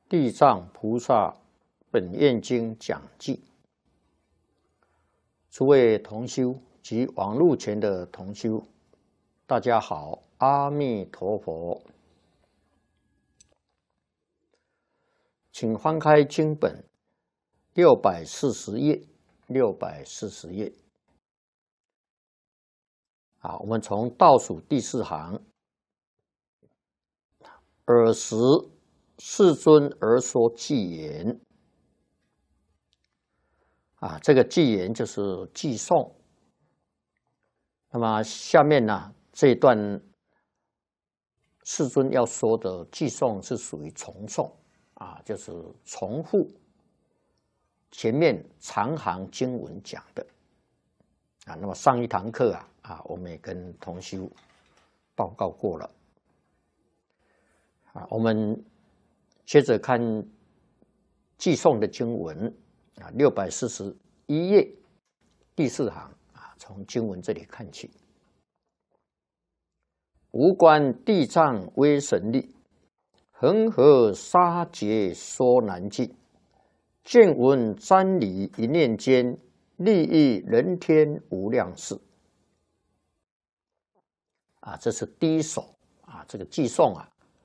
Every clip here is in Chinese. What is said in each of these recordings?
地藏菩萨本愿经讲记，诸位同修及网络前的同修，大家好，阿弥陀佛。请翻开经本640页，640页。我们从倒数第4行，尔时世尊而说偈言。这个偈言就是偈颂。那么下面呢，这一段世尊要说的偈颂是属于重颂，就是重复前面长行经文讲的。那么上一堂课我们也跟同修报告过了。我们接着看偈颂的经文，641页第4行从经文这里看起。无观地藏威神力，恒河沙劫说难尽。见闻瞻礼一念间，利益人天无量事。这是第一首这个偈颂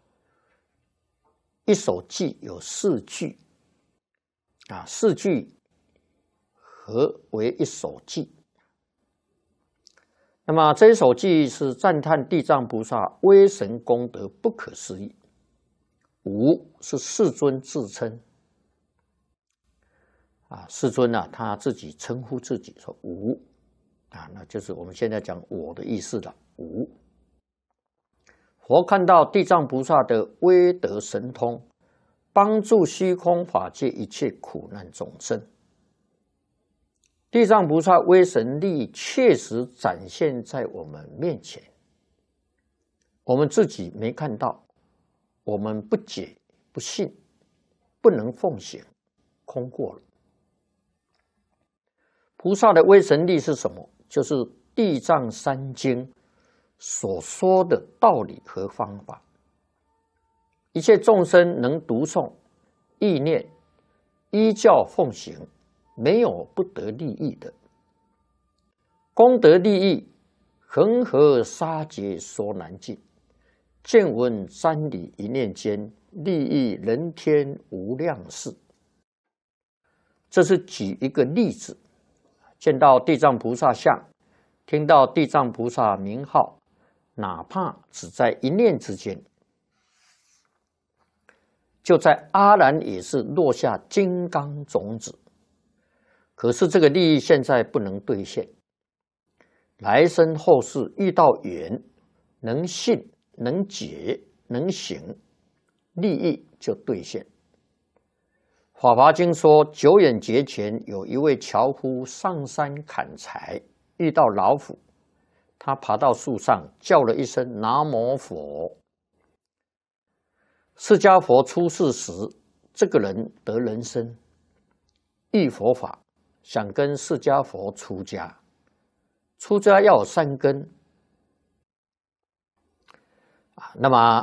一首偈有4句，4句合为一首偈。那么这一首偈是赞叹地藏菩萨威神功德不可思议。无是世尊自称世尊他自己称呼自己说无那就是我们现在讲我的意思了。无佛看到地藏菩萨的威德神通，帮助虚空法界一切苦难众生。地藏菩萨威神力确实展现在我们面前，我们自己没看到，我们不解不信，不能奉行，空过了。菩萨的威神力是什么？就是地藏三经所说的道理和方法，一切众生能读诵、意念、依教奉行，没有不得利益的。功德利益，恒河沙劫说难尽。见闻瞻礼一念间，利益人天无量事。这是举一个例子，见到地藏菩萨像，听到地藏菩萨名号，哪怕只在一念之间，就在阿难也是落下金刚种子。可是这个利益现在不能兑现，来生后世遇到缘，能信能解能行，利益就兑现。法华经说，久远劫前有一位樵夫上山砍柴，遇到老虎，他爬到树上叫了一声南无佛。释迦佛出世时，这个人得人身，遇佛法，想跟释迦佛出家。出家要有善根那么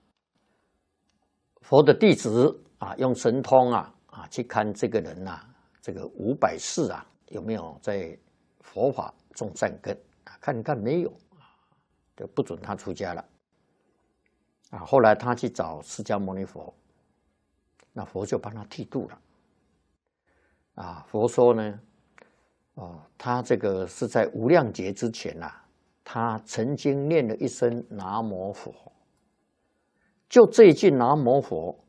佛的弟子用神通去看这个人这个500世有没有在佛法种善根看看没有就不准他出家了后来他去找释迦牟尼佛，那佛就帮他剃度了佛说呢他这个是在无量劫之前他曾经念了一声南无佛，就这一句南无佛